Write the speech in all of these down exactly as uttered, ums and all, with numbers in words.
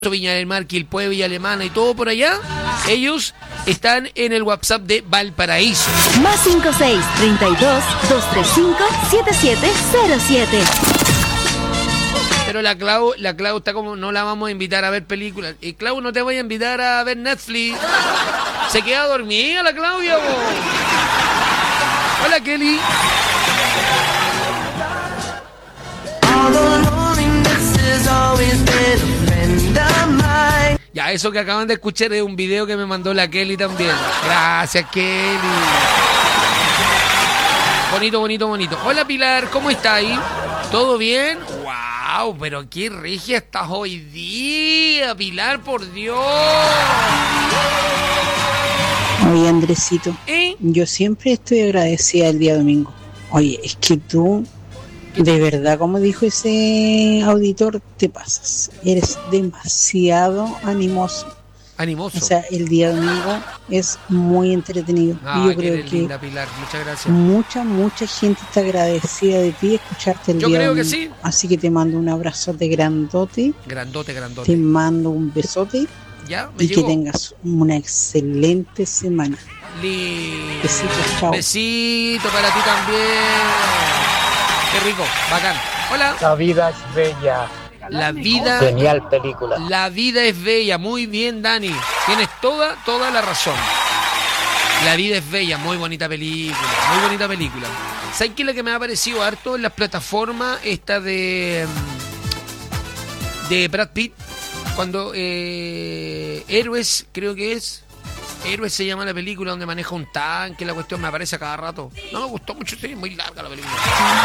Viña del Mar, Quilpué, Villa Alemana y todo por allá, ellos están en el WhatsApp de Valparaíso. Más cinco seis, treinta y dos, doscientos treinta y cinco, setenta y siete cero siete. Pero la Clau, la Clau está como, no la vamos a invitar a ver películas. Y Clau, no te voy a invitar a ver Netflix. Se queda dormida la Claudia, bo. Hola, Kelly. Ya, eso que acaban de escuchar es un video que me mandó la Kelly también. Gracias, Kelly. Bonito, bonito, bonito. Hola, Pilar, ¿cómo está ahí? ¿Todo bien? ¡Wow! Pero qué regia estás hoy día, Pilar, por Dios. Oye, Andresito, ¿Eh? yo siempre estoy agradecida el día domingo. Oye, es que tú, de verdad, como dijo ese auditor, te pasas. Eres demasiado animoso. Animoso. O sea, el día domingo es muy entretenido. Ah, y yo creo que linda, Pilar. Muchas gracias. mucha, mucha gente está agradecida de ti escucharte el Yo día creo domingo. que sí. Así que te mando un abrazote grandote. Grandote, grandote. Te mando un besote. Ya, me Y llegó. que tengas una excelente semana. Lindo. Besitos, chao. Besito para ti también. Qué rico, bacán. Hola. La vida es bella. La vida, Genial película. la vida es bella. Muy bien, Dani. Tienes toda, toda la razón. La vida es bella. Muy bonita película. Muy bonita película. ¿Sabes qué es lo que me ha parecido harto en las plataformas? Esta de... De Brad Pitt. Cuando... Eh, Héroes, creo que es... Héroes se llama la película, donde maneja un tanque. La cuestión me aparece a cada rato. No me gustó mucho, sí, muy larga la película.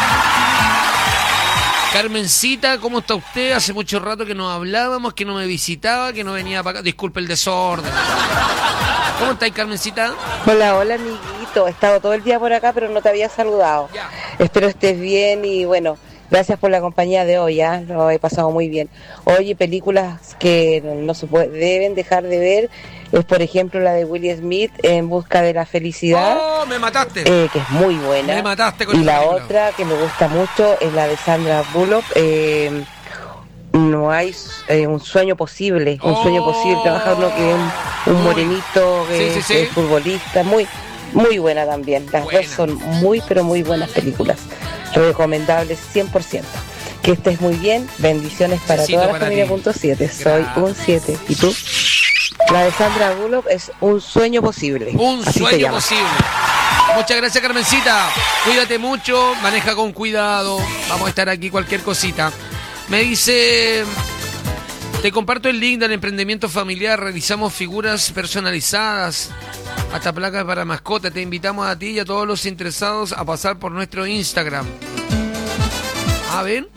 Carmencita, ¿cómo está usted? Hace mucho rato que nos hablábamos, que no me visitaba, que no venía para acá. Disculpe el desorden. ¿Cómo estáis, Carmencita? Hola, hola, amiguito. He estado todo el día por acá, pero no te había saludado. Ya. Espero estés bien y bueno, gracias por la compañía de hoy, ¿eh? Lo he pasado muy bien. Oye, películas que no se puede, deben dejar de ver es, por ejemplo, la de Will Smith, En busca de la felicidad, ¡Oh, me mataste! eh, que es muy buena. Me mataste con Y esa la película. otra que me gusta mucho es la de Sandra Bullock, eh, No hay eh, un sueño posible, un Oh. sueño posible. Trabaja uno que es un, un Muy. morenito que, Sí, sí, sí. que es futbolista, muy muy buena también. Las Buena. dos son muy, pero muy buenas películas. Recomendables cien por ciento. Que estés muy bien. Bendiciones para Besito toda la para familia ti. punto siete. Soy Gracias. un siete. ¿Y tú? La de Sandra Bullock es Un sueño posible. Un Así se sueño llama. posible. Muchas gracias, Carmencita. Cuídate mucho, maneja con cuidado. Vamos a estar aquí cualquier cosita. Me dice... Te comparto el link del emprendimiento familiar. Realizamos figuras personalizadas, hasta placas para mascotas. Te invitamos a ti y a todos los interesados a pasar por nuestro Instagram. A ver.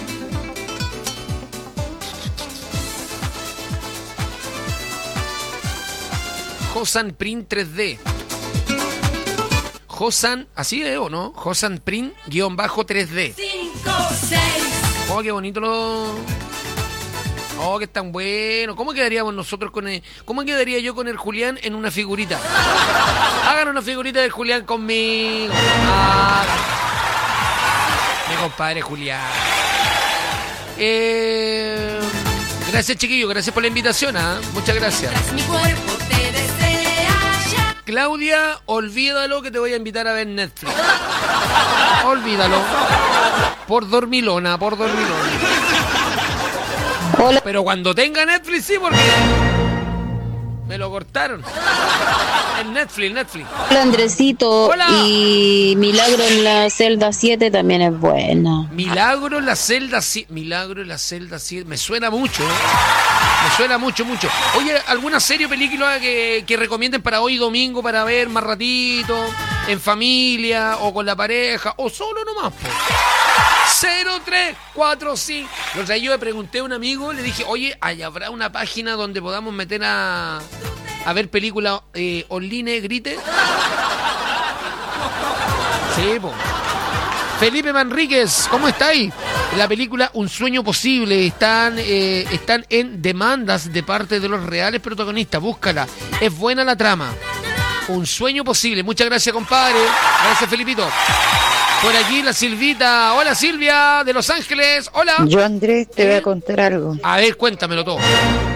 Josan Print tres D. Josan, así es o no? Josan Print guión bajo tres D. Oh, qué bonito lo... Oh, que tan bueno. ¿Cómo quedaríamos nosotros con el... ¿Cómo quedaría yo con el Julián en una figurita? Hagan una figurita del Julián conmigo. Hagan. Mi compadre Julián. Eh... Gracias, chiquillos. Gracias por la invitación. ¿eh? Muchas gracias. Mi cuerpo te desea ya. Claudia, olvídalo que te voy a invitar a ver Netflix. Olvídalo. Por dormilona, por dormilona. Hola. Pero cuando tenga Netflix, sí, porque me lo cortaron. En Netflix, Netflix. Hola, Andresito. Hola. Y Milagro en la celda siete también es buena. Milagro en la celda siete. Milagro en la celda siete. Me suena mucho, ¿eh? Me suena mucho, mucho. Oye, ¿alguna serie o película que, que recomienden para hoy domingo para ver más ratito? En familia o con la pareja o solo nomás, po? cero tres cuatro cinco. Lo sea, yo le pregunté a un amigo, le dije, oye, ¿hay habrá una página donde podamos meter a, a ver películas eh, online, grite? Sí, po. Felipe Manríquez, ¿cómo estáis? La película Un sueño posible, están, eh, están en demandas de parte de los reales protagonistas, búscala, es buena la trama. Un sueño posible, muchas gracias, compadre. Gracias, Felipito. Por aquí la Silvita. Hola Silvia, de Los Ángeles. Hola. Yo, Andrés, te voy a contar algo. A ver, cuéntamelo todo.